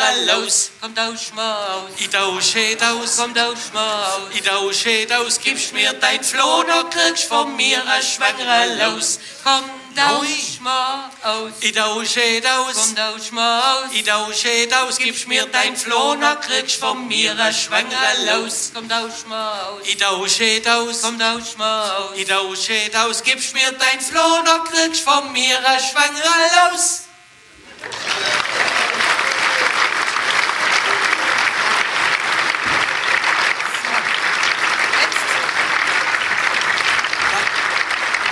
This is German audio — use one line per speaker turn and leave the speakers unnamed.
Schwangere los.
Komm, tausch mal aus.
Ich tausche aus.
Komm, tausch mal aus.
Ich tausche aus. Gibst mir dein Floh, dann kriegst von mir eine Schwangere los.
Komm, tausch mal aus.
Ich tausche aus.
Komm, tausch mal aus.
Ich tausche aus. Gibst mir dein Floh, dann kriegst von mir eine Schwangere los.
Komm, tausch mal aus.
Ich tausche aus.
Komm, tausch mal aus.
Ich tausche aus. Gibst mir dein Floh, dann kriegst von mir eine Schwangere los.